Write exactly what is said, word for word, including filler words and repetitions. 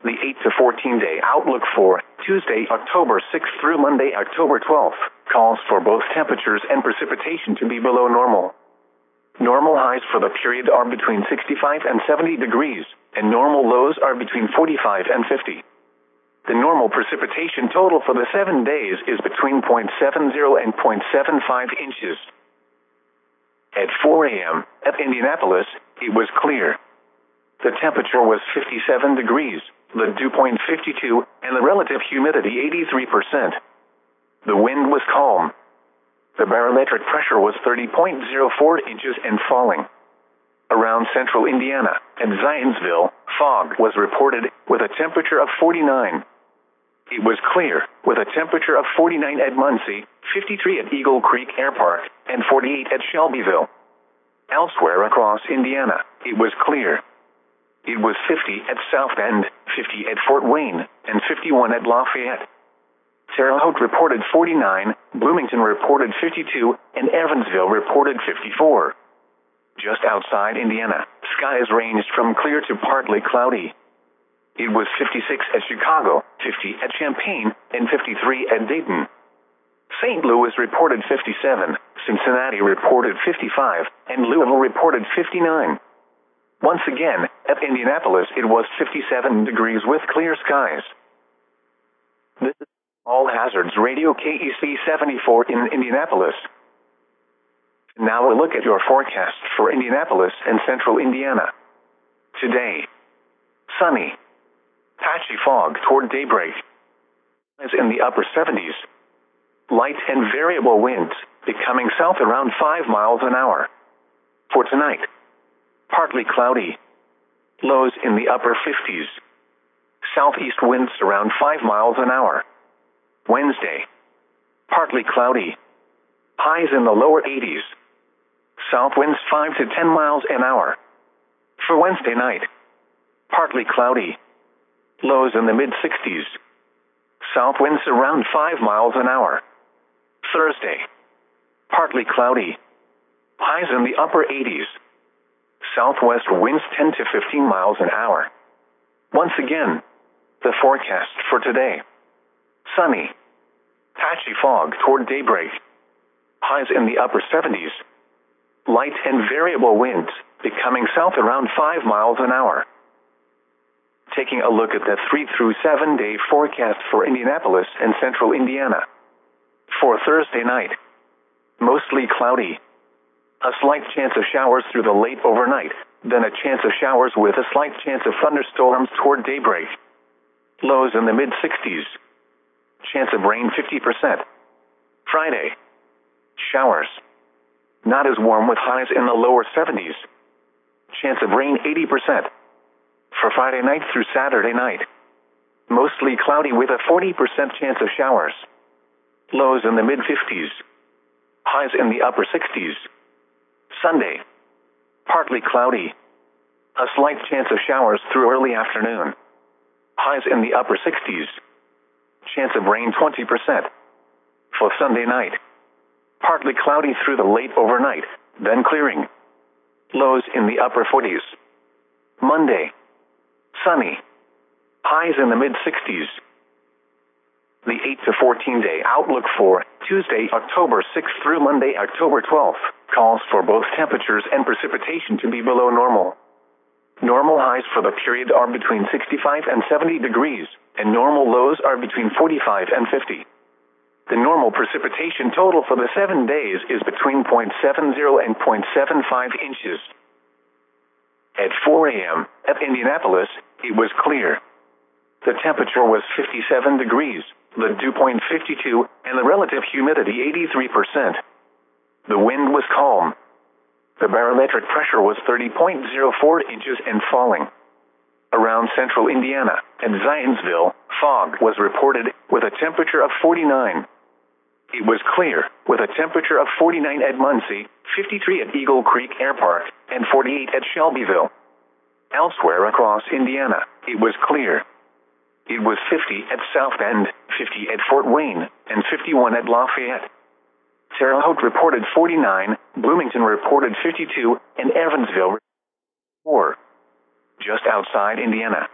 The eight to fourteen day outlook for Tuesday, October sixth through Monday, October twelfth, calls for both temperatures and precipitation to be below normal. Normal highs for the period are between sixty-five and seventy degrees, and normal lows are between forty-five and fifty. The normal precipitation total for the seven days is between zero point seven zero and zero point seven five inches. At four a m at Indianapolis, it was clear. The temperature was fifty-seven degrees, the dew point fifty-two, and the relative humidity eighty-three percent. The wind was calm. The barometric pressure was thirty point zero four inches and falling. Around central Indiana and Zionsville, fog was reported with a temperature of forty-nine. It was clear, with a temperature of forty-nine at Muncie, fifty-three at Eagle Creek Air Park, and forty-eight at Shelbyville. Elsewhere across Indiana, it was clear. It was fifty at South Bend, fifty at Fort Wayne, and fifty-one at Lafayette. Terre Haute reported forty-nine, Bloomington reported fifty-two, and Evansville reported fifty-four. Just outside Indiana, skies ranged from clear to partly cloudy. It was fifty-six at Chicago, fifty at Champaign, and fifty-three at Dayton. Saint Louis reported fifty-seven, Cincinnati reported fifty-five, and Louisville reported fifty-nine. Once again, at Indianapolis it was fifty-seven degrees with clear skies. This is All Hazards Radio K E C seventy-four in Indianapolis. Now a look at your forecast for Indianapolis and central Indiana. Today, sunny. Patchy fog toward daybreak. Is in the upper seventies. Light and variable winds, becoming south around five miles an hour. For tonight, partly cloudy. Lows in the upper fifties. Southeast winds around five miles an hour. Wednesday, partly cloudy. Highs in the lower eighties. South winds five to ten miles an hour. For Wednesday night, partly cloudy. Lows in the mid-sixties. South winds around five miles an hour. Thursday, partly cloudy. Highs in the upper eighties. Southwest winds ten to fifteen miles an hour. Once again, the forecast for today. Sunny. Patchy fog toward daybreak. Highs in the upper seventies. Light and variable winds, becoming south around five miles an hour. Taking a look at the three through seven day forecast for Indianapolis and central Indiana. For Thursday night, mostly cloudy. A slight chance of showers through the late overnight, then a chance of showers with a slight chance of thunderstorms toward daybreak. Lows in the mid-sixties. Chance of rain fifty percent. Friday, showers. Not as warm with highs in the lower seventies. Chance of rain eighty percent. For Friday night through Saturday night, mostly cloudy with a forty percent chance of showers. Lows in the mid-fifties. Highs in the upper sixties. Sunday, partly cloudy. A slight chance of showers through early afternoon. Highs in the upper sixties. Chance of rain twenty percent. For Sunday night, partly cloudy through the late overnight, then clearing. Lows in the upper forties. Monday, sunny. Highs in the mid-sixties. The eight to fourteen day outlook for Tuesday, October sixth through Monday, October twelfth, calls for both temperatures and precipitation to be below normal. Normal highs for the period are between sixty-five and seventy degrees, and normal lows are between forty-five and fifty. The normal precipitation total for the seven days is between zero point seven zero and zero point seven five inches. At four a m at Indianapolis, it was clear. The temperature was fifty-seven degrees, the dew point fifty-two, and the relative humidity eighty-three percent. The wind was calm. The barometric pressure was thirty point zero four inches and falling. Around central Indiana and Zionsville, fog was reported with a temperature of forty-nine. It was clear, with a temperature of forty-nine at Muncie, fifty-three at Eagle Creek Air Park, and forty-eight at Shelbyville. Elsewhere across Indiana, it was clear. It was fifty at South Bend, fifty at Fort Wayne, and fifty-one at Lafayette. Terre Haute reported forty-nine, Bloomington reported fifty-two, and Evansville reported four. Just outside Indiana,